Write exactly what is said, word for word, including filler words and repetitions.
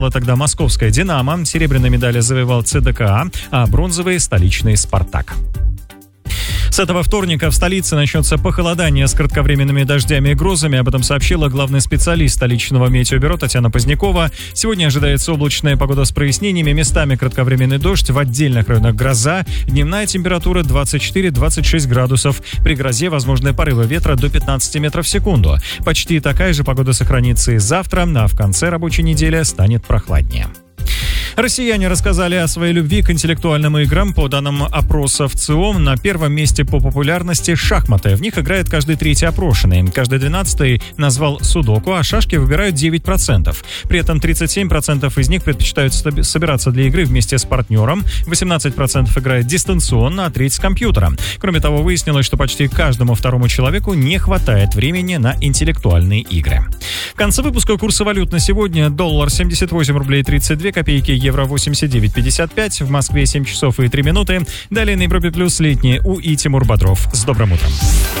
Тогда московская «Динамо», серебряные медали завоевал ЦДКА, а бронзовые — столичный «Спартак». С этого вторника в столице начнется похолодание с кратковременными дождями и грозами. Об этом сообщила главный специалист столичного метеобюро Татьяна Позднякова. Сегодня ожидается облачная погода с прояснениями, местами кратковременный дождь, в отдельных районах гроза. Дневная температура двадцать четыре - двадцать шесть градусов. При грозе возможны порывы ветра до пятнадцати метров в секунду. Почти такая же погода сохранится и завтра, а в конце рабочей недели станет прохладнее. Россияне рассказали о своей любви к интеллектуальным играм. По данным опросов ЦИОМ, на первом месте по популярности шахматы. В них играет каждый третий опрошенный. Каждый двенадцатый назвал судоку, а шашки выбирают девять процентов. При этом тридцать семь процентов из них предпочитают собираться для игры вместе с партнером, восемнадцать процентов играет дистанционно, а треть с компьютера. Кроме того, выяснилось, что почти каждому второму человеку не хватает времени на интеллектуальные игры. В конце выпуска курсы валют на сегодня: доллар семьдесят восемь рублей тридцать две копейки, евро восемьдесят девять пятьдесят пять, в Москве семь часов и три минуты. Далее на Европе плюс летние У и Тимур Бодров. С добрым утром.